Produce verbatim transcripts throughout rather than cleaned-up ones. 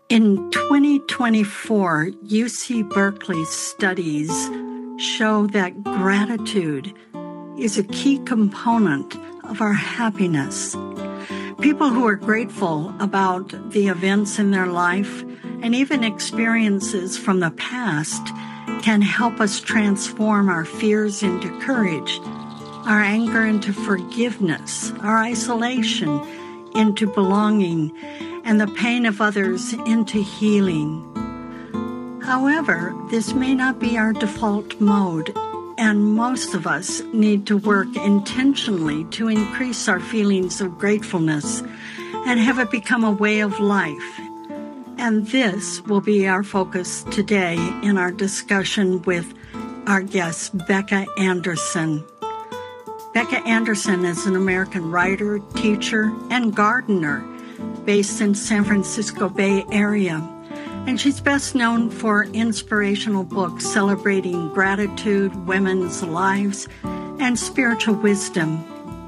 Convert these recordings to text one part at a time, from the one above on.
In twenty twenty-four, U C Berkeley studies show that gratitude is a key component of our happiness. People who are grateful about the events in their life and even experiences from the past can help us transform our fears into courage, our anger into forgiveness, our isolation into belonging, and the pain of others into healing. However, this may not be our default mode, and most of us need to work intentionally to increase our feelings of gratefulness and have it become a way of life. And this will be our focus today in our discussion with our guest, Becca Anderson. Becca Anderson is an American writer, teacher, and gardener based in San Francisco Bay Area, and she's best known for inspirational books celebrating gratitude, women's lives, and spiritual wisdom.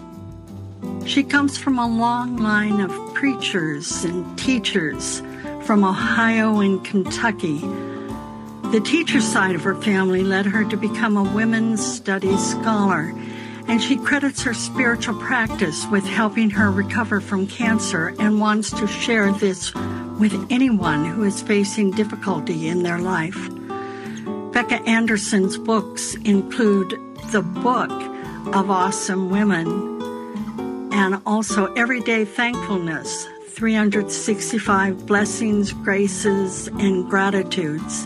She comes from a long line of preachers and teachers from Ohio and Kentucky. The teacher side of her family led her to become a women's studies scholar, and she credits her spiritual practice with helping her recover from cancer and wants to share this with anyone who is facing difficulty in their life. Becca Anderson's books include The Book of Awesome Women and also Everyday Thankfulness, three hundred sixty-five Blessings, Graces, and Gratitudes,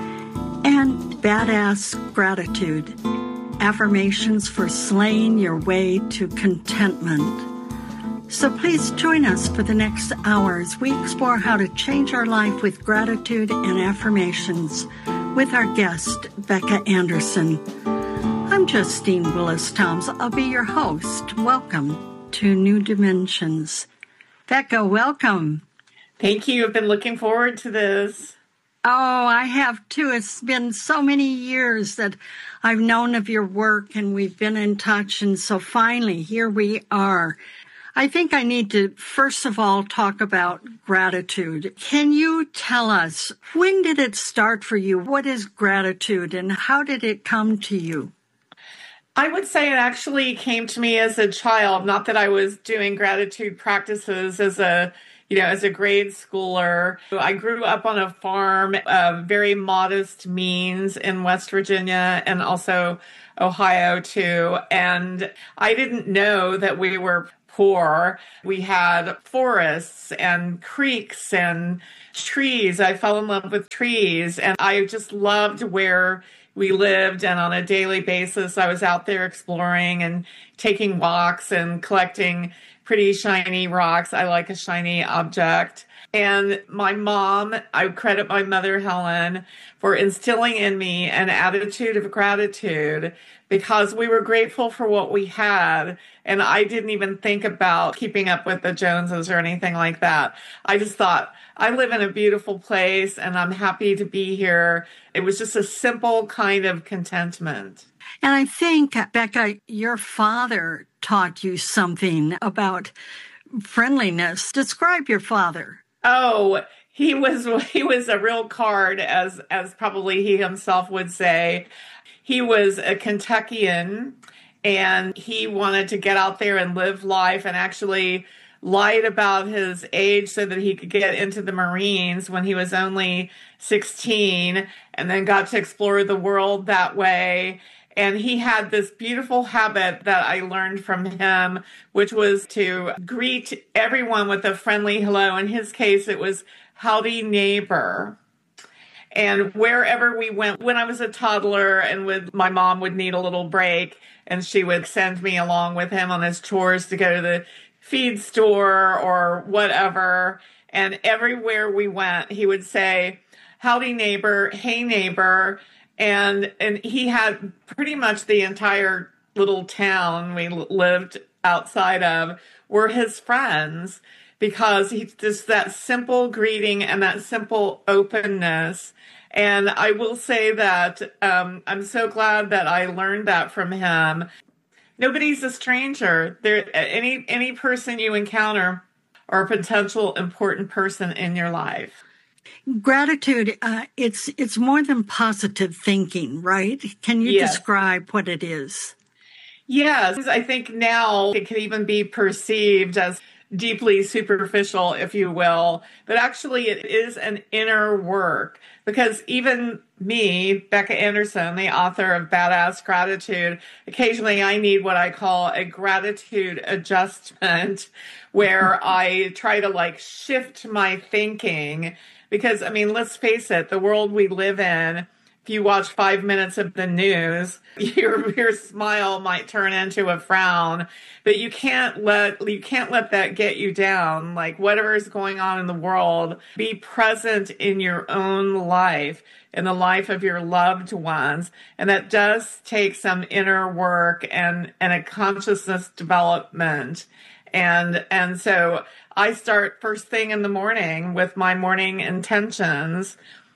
and Badass Gratitude, Affirmations for Slaying Your Way to Contentment. So please join us for the next hour as we explore how to change our life with gratitude and affirmations with our guest, Becca Anderson. I'm Justine Willis-Toms. I'll be your host. Welcome to New Dimensions. Becca, welcome. Thank you. I've been looking forward to this. Oh, I have too. It's been so many years that I've known of your work and we've been in touch. And so finally, here we are. I think I need to, first of all, talk about gratitude. Can you tell us, when did it start for you? What is gratitude and how did it come to you? I would say it actually came to me as a child, not that I was doing gratitude practices as a You know, as a grade schooler. I grew up on a farm of very modest means in West Virginia and also Ohio too. And I didn't know that we were poor. We had forests and creeks and trees. I fell in love with trees and I just loved where we lived. And on a daily basis, I was out there exploring and taking walks and collecting pretty shiny rocks. I like a shiny object. And my mom, I credit my mother, Helen, for instilling in me an attitude of gratitude because we were grateful for what we had. And I didn't even think about keeping up with the Joneses or anything like that. I just thought, I live in a beautiful place and I'm happy to be here. It was just a simple kind of contentment. And I think, Becca, your father taught you something about friendliness. Describe your father. Oh, he was he was a real card, as as probably he himself would say. He was a Kentuckian, and he wanted to get out there and live life and actually lied about his age so that he could get into the Marines when he was only sixteen, and then got to explore the world that way. And he had this beautiful habit that I learned from him, which was to greet everyone with a friendly hello. In his case, it was howdy neighbor. And wherever we went, when I was a toddler and with my mom would need a little break and she would send me along with him on his chores to go to the feed store or whatever. And everywhere we went, he would say, howdy neighbor, hey neighbor. And and he had pretty much the entire little town we lived outside of were his friends because he just that simple greeting and that simple openness. And I will say that um, I'm so glad that I learned that from him. Nobody's a stranger. There, any any person you encounter are a potential important person in your life. Gratitude, uh, it's it's more than positive thinking, right? Can you Yes. describe what it is? Yes, I think now it can even be perceived as deeply superficial, if you will, but actually it is an inner work because even me, Becca Anderson, the author of Badass Gratitude, occasionally I need what I call a gratitude adjustment where I try to like shift my thinking because, I mean, let's face it, the world we live in, if you watch five minutes of the news, your your smile might turn into a frown, but you can't let you can't let that get you down. Like whatever is going on in the world, be present in your own life, in the life of your loved ones, and that does take some inner work and and a consciousness development. And and so I start first thing in the morning with my morning intentions.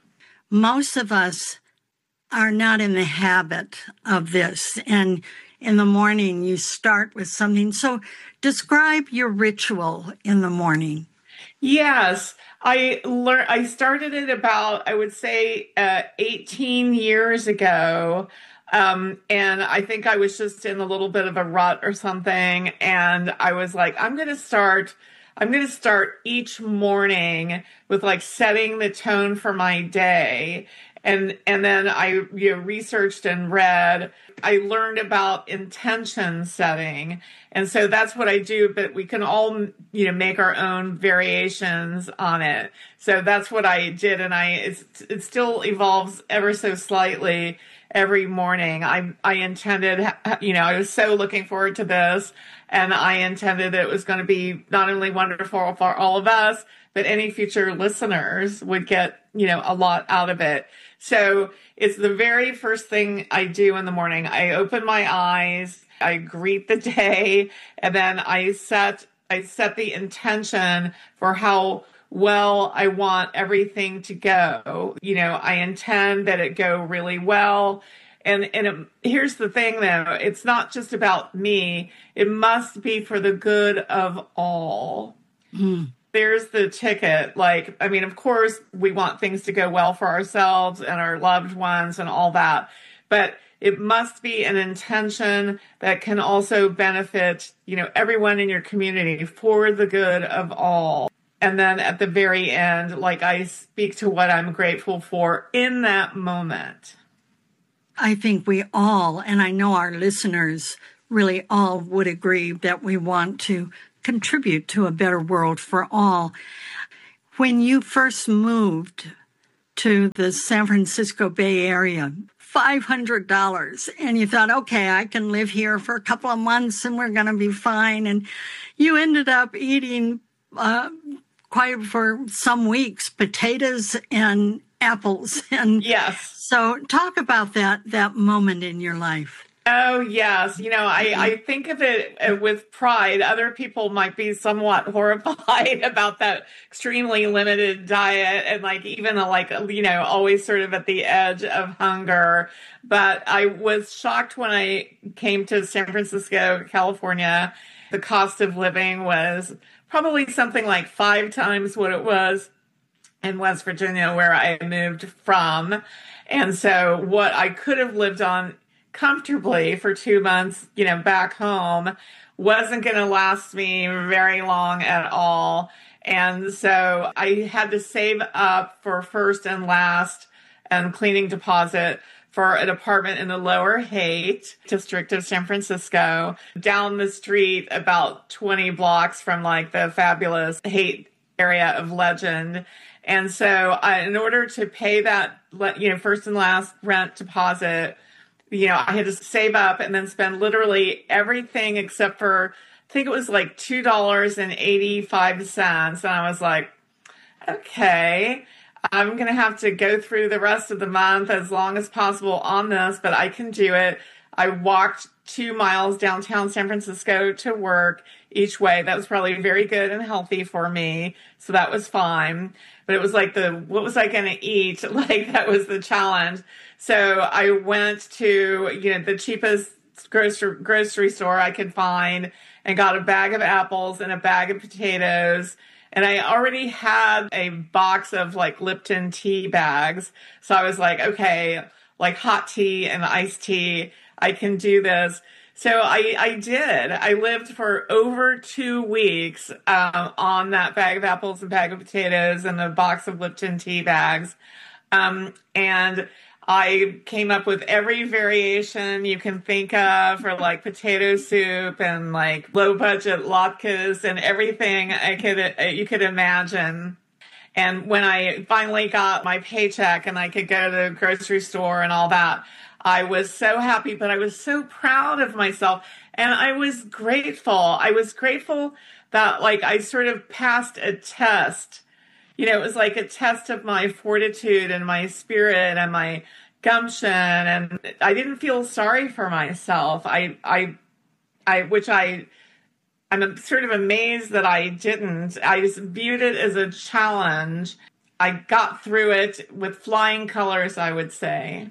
Most of us are not in the habit of this. And in the morning, you start with something. So describe your ritual in the morning. Yes, I learned, I started it about, I would say, uh, eighteen years ago. Um, and I think I was just in a little bit of a rut or something. And I was like, I'm going to start, I'm going to start each morning with like setting the tone for my day. And and then I you know, researched and read. I learned about intention setting. And so that's what I do, but we can all, you know, make our own variations on it. So that's what I did. And I it's, it still evolves ever so slightly every morning. I I intended, you know, I was so looking forward to this. And I intended that it was going to be not only wonderful for all of us, but any future listeners would get, you know, a lot out of it. So it's the very first thing I do in the morning. I open my eyes, I greet the day, and then I set I set the intention for how well I want everything to go. You know, I intend that it go really well. And and it, here's the thing, though. It's not just about me. It must be for the good of all. Mm. There's the ticket. Like, I mean, of course, we want things to go well for ourselves and our loved ones and all that. But it must be an intention that can also benefit, you know, everyone in your community for the good of all. And then at the very end, like I speak to what I'm grateful for in that moment. I think we all, and I know our listeners really all would agree that we want to contribute to a better world for all. When you first moved to the San Francisco Bay Area, five hundred dollars, and you thought, okay, I can live here for a couple of months and we're going to be fine. And you ended up eating uh, quite for some weeks, potatoes and apples. And yes. So talk about that, that moment in your life. Oh, yes. You know, I, I think of it with pride. Other people might be somewhat horrified about that extremely limited diet and like even a, like, you know, always sort of at the edge of hunger. But I was shocked when I came to San Francisco, California. The cost of living was probably something like five times what it was in West Virginia, where I moved from. And so what I could have lived on comfortably for two months, you know, back home wasn't going to last me very long at all. And so I had to save up for first and last and cleaning deposit for an apartment in the Lower Haight district of San Francisco, down the street about twenty blocks from like the fabulous Haight area of Legend. And so I, in order to pay that, you know, first and last rent deposit, you know, I had to save up and then spend literally everything except for, I think it was like two dollars and eighty-five cents. And I was like, okay, I'm going to have to go through the rest of the month as long as possible on this, but I can do it. I walked two miles downtown San Francisco to work each way. That was probably very good and healthy for me. So that was fine. But it was like the, what was I going to eat? Like that was the challenge. So I went to, you know, the cheapest grocery, grocery store I could find and got a bag of apples and a bag of potatoes And I already had a box of like Lipton tea bags. So I was like, okay, like hot tea and iced tea, I can do this. So I, I did. I lived for over two weeks um, on that bag of apples and bag of potatoes and a box of Lipton tea bags. Um, and I came up with every variation you can think of for like potato soup and like low budget latkes and everything I could, uh, you could imagine. And when I finally got my paycheck and I could go to the grocery store and all that, I was so happy, but I was so proud of myself. And I was grateful. I was grateful that like I sort of passed a test. You know, it was like a test of my fortitude and my spirit and my gumption. And I didn't feel sorry for myself. I, I, I, which I, I'm sort of amazed that I didn't. I just viewed it as a challenge. I got through it with flying colors, I would say.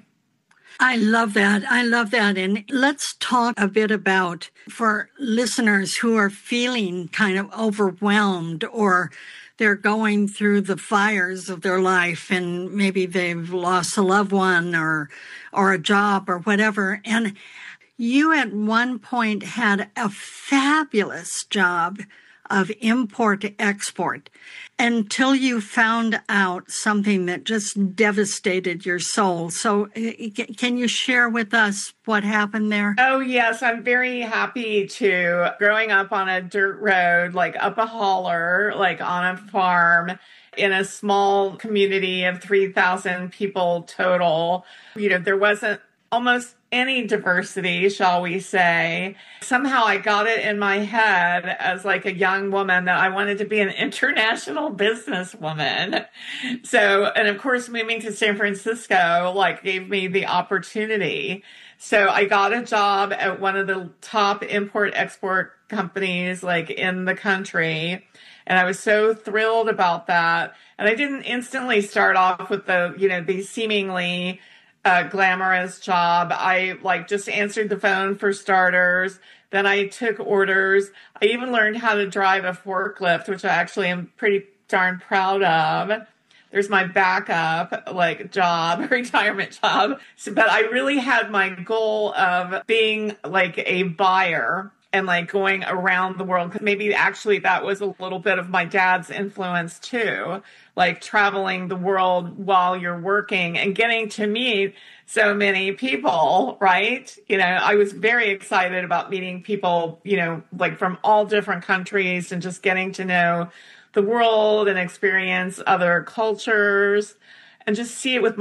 I love that. I love that. And let's talk a bit about, for listeners who are feeling kind of overwhelmed or they're going through the fires of their life and maybe they've lost a loved one or, or a job or whatever. And you at one point had a fabulous job of import to export until you found out something that just devastated your soul. So can you share with us what happened there? Oh, yes. I'm very happy to. Growing up on a dirt road, like up a holler, like on a farm in a small community of three thousand people total, you know, there wasn't almost any diversity, shall we say. Somehow I got it in my head as like a young woman that I wanted to be an international businesswoman. So, and of course, moving to San Francisco, like gave me the opportunity. So I got a job at one of the top import-export companies like in the country. And I was so thrilled about that. And I didn't instantly start off with the, you know, the seemingly a glamorous job. I like just answered the phone for starters. Then I took orders. I even learned how to drive a forklift, which I actually am pretty darn proud of. There's my backup like job, retirement job. So, but I really had my goal of being like a buyer and like going around the world. Maybe actually that was a little bit of my dad's influence too, like traveling the world while you're working and getting to meet so many people, right? You know, I was very excited about meeting people, you know, like from all different countries and just getting to know the world and experience other cultures and just see it with my